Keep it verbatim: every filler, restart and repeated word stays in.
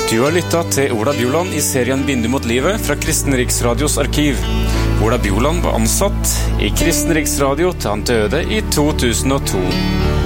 Du har lyttet til Ola Bjoland i serien Vindu mot livet fra Kristen Riksradios arkiv. Ola Bjoland var ansatt i Kristen Riksradio til han døde i to tusen og to.